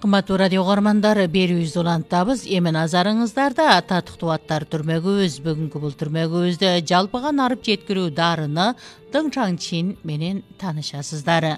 Кымбаттуу радио угармандары, берүүбүздү улантабыз. Эми назарыңыздарда татыктуу аттар түрмөгүбүз. Бүгүнкү бул түрмөгүбүздө жалпыган арып жеткирүү дарыны Дың Чаңчин менен таанышасыздар.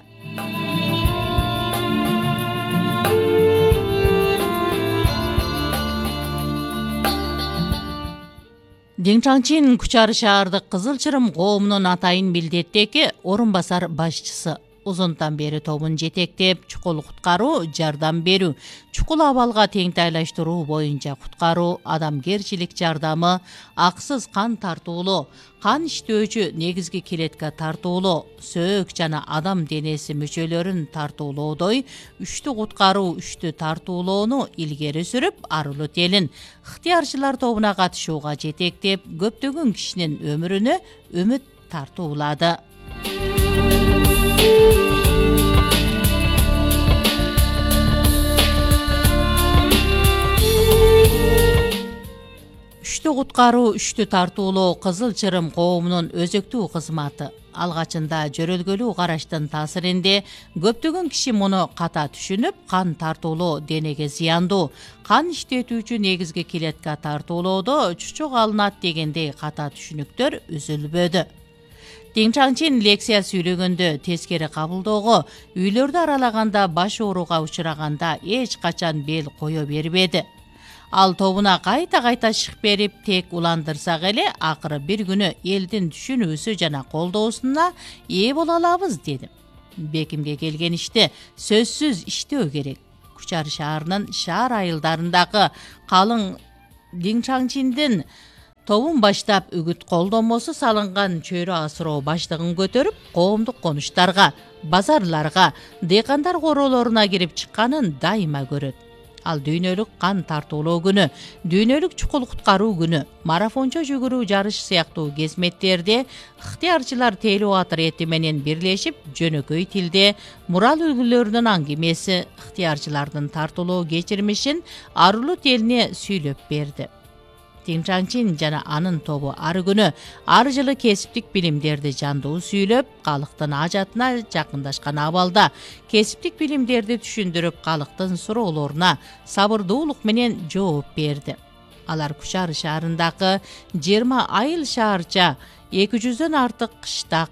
Дың Чаңчин Кучар шаардык Кызыл Чырым коомунун атайын милдеттеги орун басар башчысы. Узунтан бери тобун жетектеп, чукул куткаруу, жардам берүү, чукул абалга теңтайлаштыруу боюнча куткаруу, адамгерчилик жардамы, аксыз кан тартуулоо, кан иштөөчү негизги клетка тартуулоо, сөөк жана адам денеси мүчөлөрүн тартуулоодой үчтү куткаруу, үчтү тартуулоону илгери сүрүп, арылут элин ыктыярчылар тобуна катышууга жетектеп, көптөгөн кишинин өмүрүнө үмүт тартуулады. Үчтү куткаруу, үчтү тартуулоо Кызыл Чырым коомунун өзөктүү кызматы. Алгачында жөрөлгөлүү караштын таасиринде көптөгөн киши муну ката түшүнүп, кан тартуулоо денеге зыяндуу, кан иштетүүчү негизги клетка тартуулоодо чучук алынат дегендей ката түшүнүктөр үзүлбөдү. Дың Чаңчин лекция сүйлөгөндө тескери кабылдоого, үйлөрдү аралаганда баш ооруга учураганда эч качан бел кое бербеди. Ал тобуна кайта шык берип, тек уландырсак эле, акыры бир күнү элдин түшүнүүсү жана колдоосуна ээ боло алабыз деди. Бекимге келген ишти сөзсүз иштөө керек. Кучар шаарынын шаар айылдарындагы калың Дың Чаңчиндин тобун баштап үгүт колдомосу салынган чөйрө асыроо баштыгын көтөрүп, коомдук конуштарга, базарларга, дыйкандар короолоруна кирип чыкканын дайыма көрөт. Ал дүйнөлүк кан тартуулоо күнү, дүйнөлүк чукул куткаруу күнү, марафончо жүгүрүү жарыш сыяктуу кезметтерде ыктыярчылар телеатр эти менен бирлешип, жөнөкөй тилде мурал үлгүлөрүнүн аңгемеси, ыктыярчылардын тартуулоо кечирмишин арылут элине сүйлөп берди. Дың Чаңчин жана анын тобу ар күнү, ар жылы кесиптик билимдерди жандуу сүйлөп, калктын ажатына жакындашкан абалда кесиптик билимдерди түшүндүрүп, калктын суроолоруна сабырдуулук менен жооп берди. Алар Кучар шаарындагы 20 айыл шаарча, 200дөн артык кыштак,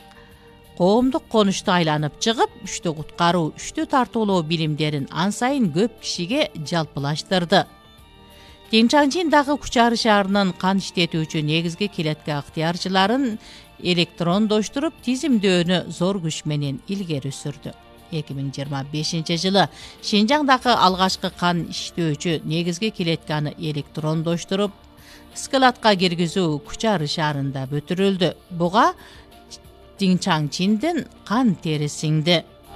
коомдук конушту айланып чыгып, үчтү куткаруу, үчтү тартуулоо билимдерин ан сайын көп кишиге жалпылаштырды. Дың Чаңчин дагы Кучар шаарынын кан иштетүүчү негизги клетка ыктыярчыларын электрондоштуруп, тизимдөөнү зор күч менен илгери сүрдү. 2025 жылы Шинжаңдагы алгачкы кан иштөөчү негизги клетканы электрондоштуруп, складка киргизүү Кучар шаарында бүтүрүлдү. Буга Дың Чаңчиндин кан тери сиңди.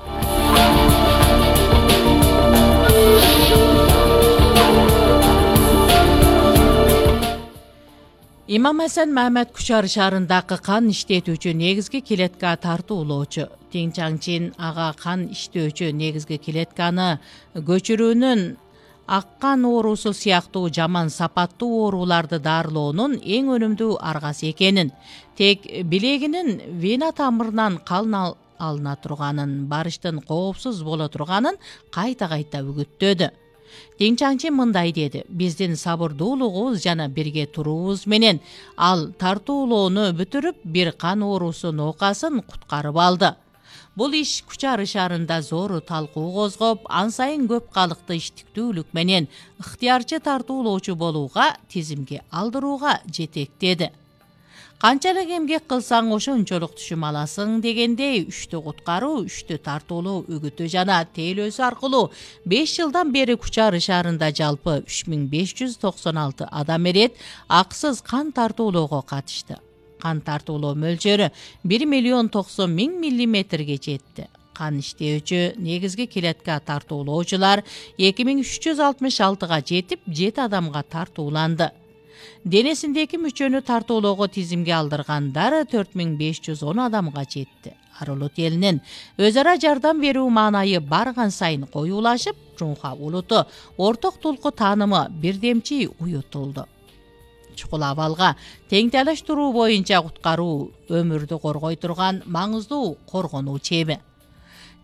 Имам Хасан Мамед Кучар шаарындагы кан иштетүүчү негизги клетка тартуулоочу. Дың Чаңчин ага кан иштөөчү негизги клетканы көчүрүүнүн аккан оорусу сыяктуу жаман сапаттуу ооруларды дарылоонун эң өнүмдүү аргасы экенин, тек билегинин вена тамырынан кан алына турганын, барыштын коопсуз боло турганын кайта үгүттөдү. Дың Чаңчин мындай деди: биздин сабырдуулугубуз жана бирге туруубуз менен ал тартуулоону бүтүрүп, бир кан оорусу ноокасын куткарып алды. Бул иш Кучар шаарында зор талкуу козгоп, ан сайын көп калкты иштиктүүлүк менен ыктыярчы тартуулоочу болууга, тизимге алдырууга жетектеди. Канчалык эмгек кылсаң ошончолук түшүм аласың дегендей, үчтү куткаруу, үчтү тартуулоо үгүтү жана тейлөөсү аркылуу 5 жылдан бери Кучар шаарында жалпы 3596 адам эрет аксыз кан тартуулоого катышты. Кан тартуулоо мөлчөрү 1,90 миң миллиметрге жетти. Кан иштөөчү негизги клетка тартуулоочулар 2366 жетип, 7 адамга тартууланды. Денесиндеги мүчөнү тартуулоого тизимге алдыргандар 4510 адамга жетти. Арылут элинин өз ара жардам берүү маанайы барган сайын коюулашып, Жунха улуту орток тулку таанымы бирдемчи уютулду. Чукул абалга теңтайлаштыруу боюнча куткаруу өмүрдү коргой турган маңыздуу коргонуу чеби.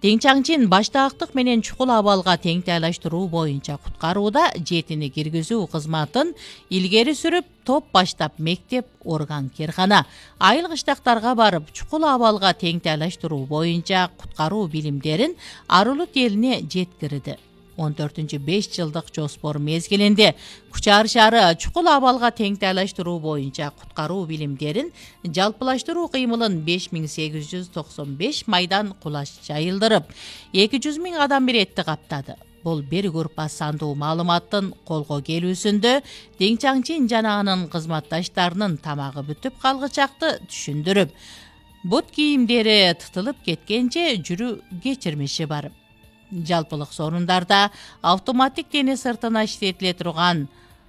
Тең Чаңчин баштаактык менен чукул абалга теңтайлаштыруу боюнча куткарууда жетини киргизүү кызматын илгери сүрүп, топ баштап мектеп, орган, керкана, айыл кыштактарга барып, чукул абалга теңтайлаштыруу боюнча куткаруу билимдерин Арулут элине жеткирди. 14-5 жылдык жоспор мезгилинде Кучар шаары чукул абалга теңтайлаштыруу боюнча куткаруу билимдерин жалпылаштыруу кыймылын 5895 майдан кулаш жайылдырып, 200 000 адам биретти каптады. Бул бир группа сандуу маалыматтын колго келүүсүндө Тең Чаңчин жана анын кызматташтарынын тамагы бүтүп калгычакты түшүндүрүп, бут кийимдери тытылып кеткенче жүрүү кечирмеши бар. Жалпылык сорундарда автоматтик дене сыртына иштетиле турган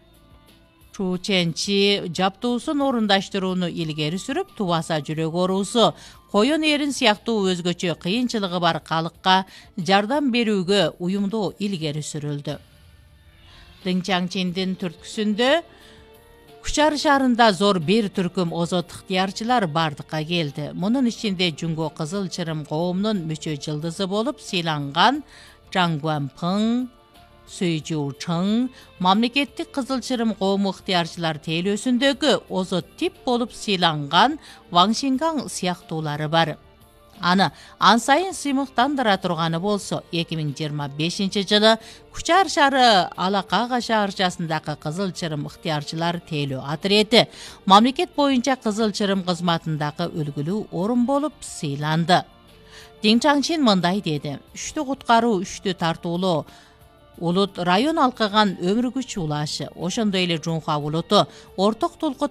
чученчи жаптуусун орундаштырууну илгери сүрүп, тубаса жүрөк оорусу, коен эрин сыяктуу өзгөчө кыйынчылыгы бар калыкка жардам берүүгө уюмдуу илгери сүрүлдү. Тең Чаңчиндин түрткүсүндө Кучар шаарында зор бир түркүм озот ыктыярчылар бардыкка келди. Мунун ичинде Жунго Кызыл Чырым коомунун мүчө жылдызы болуп сыйланган Чаң Гуанпың, Сүй Жу Чың, мамлекеттик Кызыл Чырым коому ыктыярчылар тейлөөсүндөгү озот тип болуп сыйланган Ваң Шингаң сыяктуулары бар. Аны ан сайын сыймыктандыра турганы болсо, 2025 жылы Кучар шаары Алакага шаарчасындагы Кызыл Чырым ыктыярчылар тейлөө отрети мамлекет боюнча Кызыл Чырым кызматындагы үлгүлүү орун болуп сыйланды. Тең Чаңчин мындай деди: "Үчтү куткаруу, үчтү тартуулоо улут район алкыган өмүр күч улашы, ошондой эле Жунха улуту орток толкут